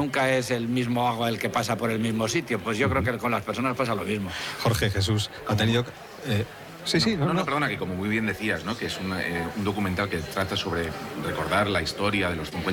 nunca es el mismo agua el que pasa por el mismo sitio. Pues yo creo que con las personas pasa lo mismo. Jorge Jesús ha tenido... No, perdona, que como muy bien decías, ¿no? Que es un documental que trata sobre recordar la historia de los 50